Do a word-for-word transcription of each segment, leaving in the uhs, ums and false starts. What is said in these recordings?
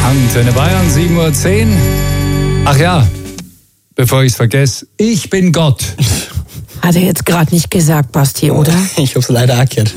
Antenne Bayern, sieben Uhr zehn. Ach ja, bevor ich es vergesse, ich bin Gott. Hat er jetzt gerade nicht gesagt, Basti, oder? Ich hab's leider erkannt.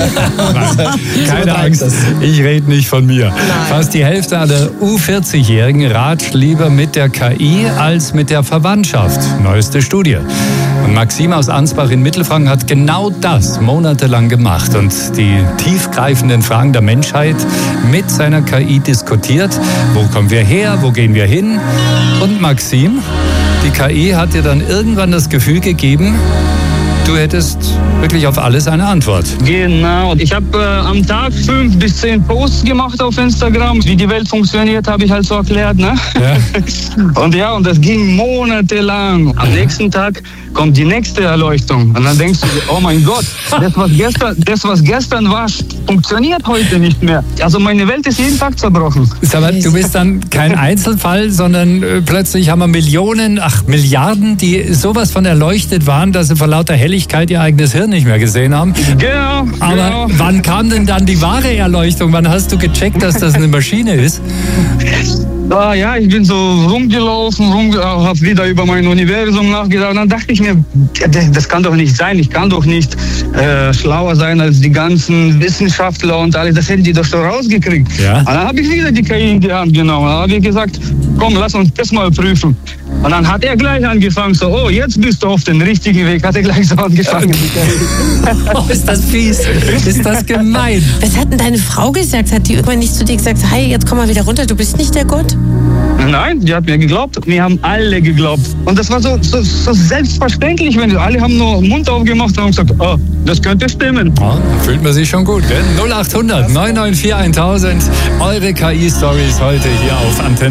Keine Angst, ich rede nicht von mir. Nein. Fast die Hälfte aller U vierzig-Jährigen ratscht lieber mit der K I als mit der Verwandtschaft. Neueste Studie. Und Maxim aus Ansbach in Mittelfranken hat genau das monatelang gemacht und die tiefgreifenden Fragen der Menschheit mit seiner K I diskutiert. Wo kommen wir her? Wo gehen wir hin? Und Maxim, die K I hat dir dann irgendwann das Gefühl gegeben, du hättest wirklich auf alles eine Antwort. Genau. Ich habe äh, am Tag fünf bis zehn Posts gemacht auf Instagram. Wie die Welt funktioniert, habe ich halt so erklärt. Ne? Ja. Und ja, und das ging monatelang. Am nächsten Tag kommt die nächste Erleuchtung. Und dann denkst du, oh mein Gott, das, was gestern, das, was gestern war, funktioniert heute nicht mehr. Also meine Welt ist jeden Tag zerbrochen. Aber du bist dann kein Einzelfall, sondern äh, plötzlich haben wir Millionen, ach Milliarden, die sowas von erleuchtet waren, dass sie vor lauter Helligkeit ihr eigenes Hirn nicht mehr gesehen haben. Genau. Aber genau. Wann kam denn dann die wahre Erleuchtung? Wann hast du gecheckt, dass das eine Maschine ist? Ah, ja, ich bin so rumgelaufen, rum, habe wieder über mein Universum nachgedacht. Und dann dachte ich mir, das kann doch nicht sein. Ich kann doch nicht äh, schlauer sein als die ganzen Wissenschaftler und alles. Das hätten die doch schon rausgekriegt. Ja. Und dann habe ich wieder die K I in die Hand genommen. Dann habe ich gesagt, komm, lass uns das mal prüfen. Und dann hat er gleich angefangen, so, oh, jetzt bist du auf dem richtigen Weg. Hat er gleich so angefangen. Oh, ist das fies? Ist das gemein? Was hat denn deine Frau gesagt? Hat die irgendwann nicht zu dir gesagt, hey, jetzt komm mal wieder runter, du bist nicht der Gott? Nein, die hat mir geglaubt. Wir haben alle geglaubt. Und das war so, so, so selbstverständlich, wenn alle haben nur den Mund aufgemacht und haben gesagt, oh, das könnte stimmen. Ja, da fühlt man sich schon gut, gell? null acht hundert neun neun vier tausend. Eure K I-Stories heute hier auf Antenne.